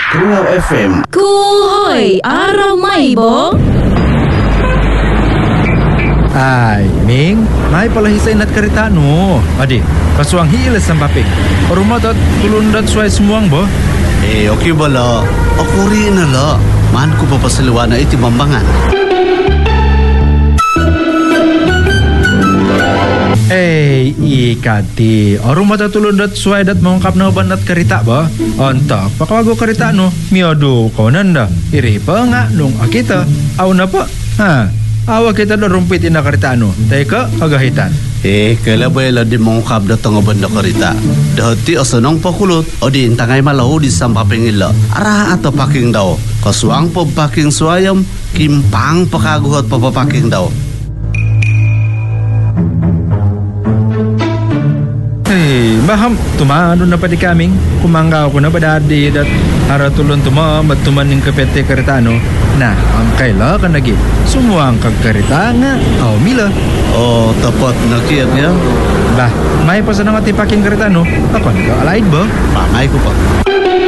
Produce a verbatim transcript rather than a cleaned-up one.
Kungau F M. Kuhoy, araw may bo? Ay, Ming, may palahisay nat karita no. Adi, kasuang hilas ng papik. Rumah dat tulun dat suai semuang bo. Eh, okay ba la? Ako rin na la. Man ko papasaluan na iti mambangan. Eh, ikati. Rumah dat tulun dat suai dat mengungkap na uban dat karita ba? Antak, pakawago karita no. Miyado ko nanda. Iri pa nga nung akita. Aw na pa. Ha? Awa kita na rumpitin na karita no. Teka, agahitan. Eh, kalabay la di mengungkap datang uban na karita. Dahati asanong pakulot o di intangay malaw di sampapingila. Ara ato paking daw. Kasuang po paking suayam, kimpang pakaguhot papapaking daw. Hey, baham, tumano na pa di kaming. Kumanggaw ko na ba dadi dat haratulon tuma matuman ng kapete karitano. Nah, ang kaila ka nagi. Sumuang kagkarita nga. Aw, mila. Oh, tapat na kiyat niya. Bah, may pasanang ati paking karitano. Ako, nag-alaid ba? Pangay ko pa.